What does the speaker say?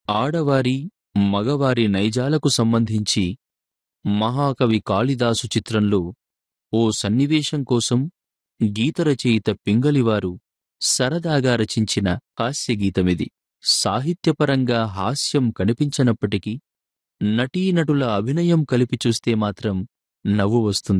ఆడవారి, మగవారి నైజాలకు సంబంధించి మహాకవి కాళిదాసు చిత్రంలో ఓ సన్నివేశం కోసం గీతరచయిత పింగళివారు సరదాగా రచించిన హాస్యగీతమిది. సాహిత్యపరంగా హాస్యం కనిపించనప్పటికీ నటీనటుల అభినయం కలిపి చూస్తే మాత్రం నవ్వు వస్తుంది.